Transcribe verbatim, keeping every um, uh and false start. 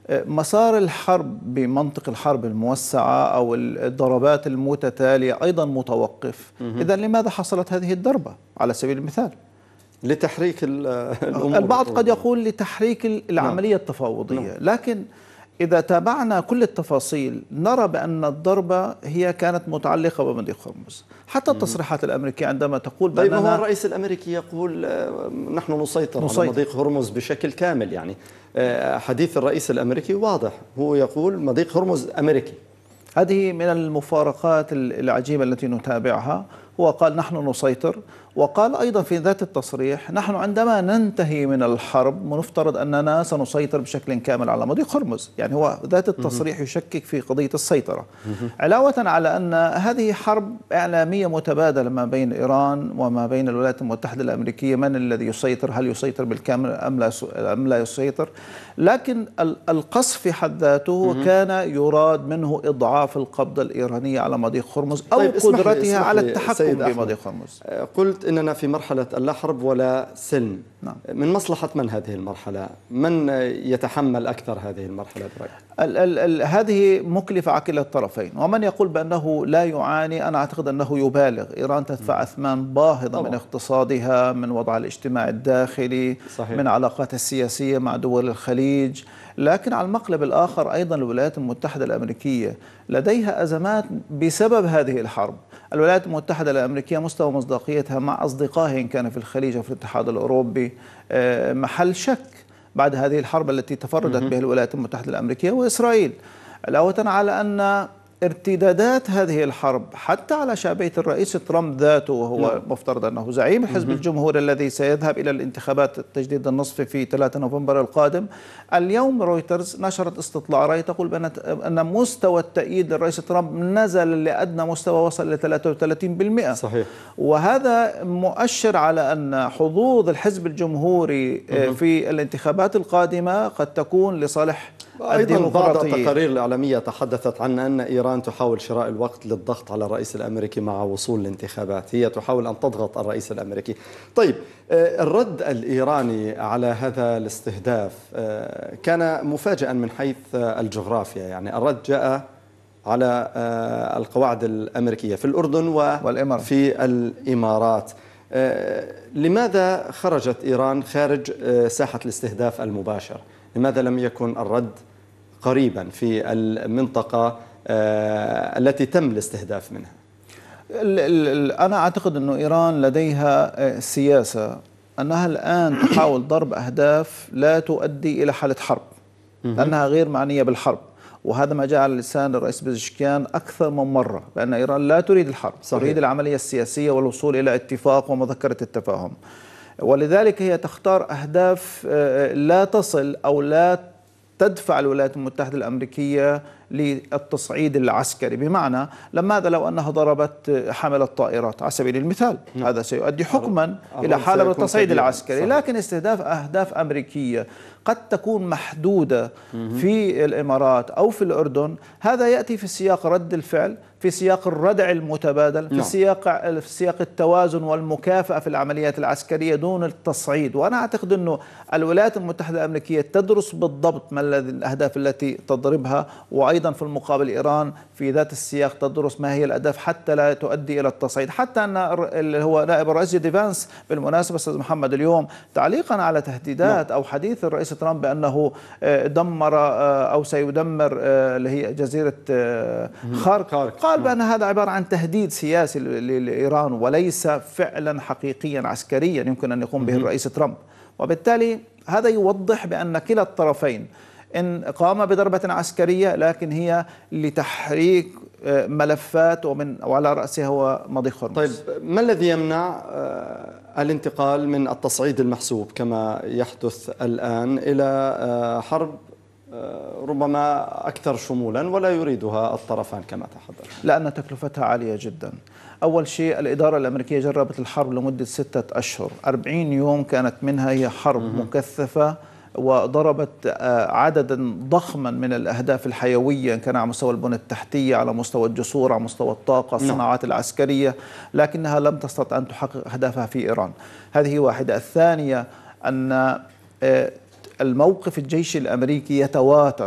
مسار الحرب بمنطق الحرب الموسعة أو الضربات المتتالية أيضا متوقف. إذا لماذا حصلت هذه الضربة على سبيل المثال؟ لتحريك الأمور. البعض قد يقول لتحريك العملية التفاوضية، لكن إذا تابعنا كل التفاصيل نرى بأن الضربة هي كانت متعلقة بمضيق هرمز. حتى التصريحات الأمريكية عندما تقول بأننا طيب هو الرئيس الأمريكي يقول نحن نسيطر, نسيطر على مضيق هرمز بشكل كامل. يعني حديث الرئيس الأمريكي واضح، هو يقول مضيق هرمز أمريكي. هذه من المفارقات العجيبة التي نتابعها. هو قال نحن نسيطر، وقال أيضا في ذات التصريح نحن عندما ننتهي من الحرب مفترض أننا سنسيطر بشكل كامل على مضيق هرمز. يعني هو ذات التصريح يشكك في قضية السيطرة، علاوة على أن هذه حرب إعلامية متبادلة ما بين إيران وما بين الولايات المتحدة الأمريكية. من الذي يسيطر؟ هل يسيطر بالكامل أم لا أم لا يسيطر؟ لكن القصف في حد ذاته كان يراد منه إضعاف القبضة الإيرانية على مضيق هرمز أو طيب قدرتها على التحكم بمضيق هرمز. قلت إننا في مرحلة لا حرب ولا سلم. نعم. من مصلحة من هذه المرحلة؟ من يتحمل أكثر هذه المرحلة برأيك؟ ال ال ال هذه مكلفة على كلا الطرفين، ومن يقول بأنه لا يعاني أنا أعتقد أنه يبالغ. إيران تدفع أثمان باهظة طبعا. من اقتصادها، من وضعها الاجتماعي الداخلي، صحيح. من علاقاتها السياسية مع دول الخليج. لكن على المقلب الآخر أيضا الولايات المتحدة الأمريكية لديها أزمات بسبب هذه الحرب. الولايات المتحدة الأمريكية مستوى مصداقيتها مع أصدقائها إن كان في الخليج أو في الاتحاد الأوروبي محل شك بعد هذه الحرب التي تفردت بها الولايات المتحدة الأمريكية وإسرائيل. علاوة على أن ارتدادات هذه الحرب حتى على شعبية الرئيس ترامب ذاته، وهو مفترض أنه زعيم الحزب الجمهوري الذي سيذهب إلى الانتخابات التجديد النصفي في ثلاثة نوفمبر القادم. اليوم رويترز نشرت استطلاع رأي تقول بأن أن مستوى التأييد للرئيس ترامب نزل لأدنى مستوى وصل إلى ثلاثة وثلاثين بالمئة. صحيح. وهذا مؤشر على أن حظوظ الحزب الجمهوري في الانتخابات القادمة قد تكون لصالح أيضا بعض التقارير الإعلامية تحدثت عن أن إيران تحاول شراء الوقت للضغط على الرئيس الأمريكي مع وصول الانتخابات. هي تحاول أن تضغط الرئيس الأمريكي. طيب الرد الإيراني على هذا الاستهداف كان مفاجئا من حيث الجغرافيا. يعني الرد جاء على القواعد الأمريكية في الأردن وفي الإمارات. لماذا خرجت إيران خارج ساحة الاستهداف المباشر؟ لماذا لم يكن الرد قريبا في المنطقة التي تم الاستهداف منها؟ أنا أعتقد أن إيران لديها سياسة أنها الآن تحاول ضرب أهداف لا تؤدي إلى حالة حرب، لأنها غير معنية بالحرب. وهذا ما جاء على لسان الرئيس بزشكيان أكثر من مرة، بأن إيران لا تريد الحرب. صحيح. تريد العملية السياسية والوصول إلى اتفاق ومذكرة التفاهم. ولذلك هي تختار أهداف لا تصل أو لا تدفع الولايات المتحدة الأمريكية للتصعيد العسكري. بمعنى لماذا لو أنها ضربت حاملة طائرات على سبيل المثال، م. هذا سيؤدي حكما إلى حالة بالتصعيد العسكري. صحيح. لكن استهداف أهداف أمريكية قد تكون محدودة في الإمارات أو في الأردن، هذا يأتي في سياق رد الفعل، في سياق الردع المتبادل، في سياق في سياق التوازن والمكافأة في العمليات العسكرية دون التصعيد. وأنا أعتقد أنه الولايات المتحدة الأمريكية تدرس بالضبط ما الأهداف التي تضربها، وأيضا في المقابل إيران في ذات السياق تدرس ما هي الأهداف حتى لا تؤدي إلى التصعيد. حتى أن اللي هو نائب الرئيس دي فانس بالمناسبة أستاذ محمد اليوم تعليقا على تهديدات أو حديث الرئيس ترامب بأنه دمر أو سيدمر اللي هي جزيرة خارق، قال بأن هذا عبارة عن تهديد سياسي لإيران وليس فعلا حقيقيا عسكريا يمكن أن يقوم به الرئيس ترامب. وبالتالي هذا يوضح بأن كلا الطرفين إن قام بضربة عسكرية لكن هي لتحريك ملفات ومن وعلى رأسها هو مضيق هرمز. طيب ما الذي يمنع الانتقال من التصعيد المحسوب كما يحدث الآن إلى حرب ربما أكثر شمولا ولا يريدها الطرفان كما تحدث؟ لأن تكلفتها عالية جدا. أول شيء الإدارة الأمريكية جربت الحرب لمدة ستة أشهر، أربعين يوم كانت منها هي حرب مكثفة وضربت عددا ضخما من الأهداف الحيوية، إن كان على مستوى البنى التحتية، على مستوى الجسور، على مستوى الطاقة، الصناعات العسكرية، لكنها لم تستطع أن تحقق أهدافها في إيران. هذه واحدة. الثانية أن الموقف الجيشي الأمريكي يتواتر